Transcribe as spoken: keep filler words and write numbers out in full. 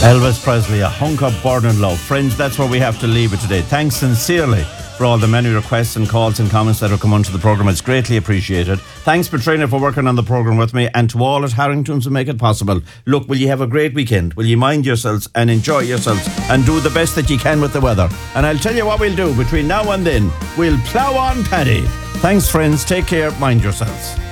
Elvis Presley, a hunk of burning love. Friends, that's where we have to leave it today. Thanks sincerely for all the many requests and calls and comments that have come onto the programme. It's greatly appreciated. Thanks, Petrina, for working on the programme with me, and to all at Harrington's who make it possible. Look, will you have a great weekend? Will you mind yourselves and enjoy yourselves and do the best that you can with the weather? And I'll tell you what we'll do between now and then. We'll plough on, Paddy. Thanks, friends. Take care. Mind yourselves.